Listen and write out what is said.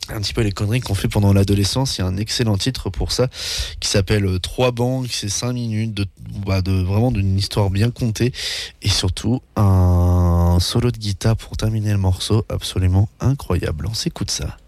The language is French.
un petit peu les conneries qu'on fait pendant l'adolescence. Il y a un excellent titre pour ça qui s'appelle Trois banques, c'est 5 minutes de vraiment d'une histoire bien contée et surtout un solo de guitare pour terminer le morceau absolument incroyable. On s'écoute ça.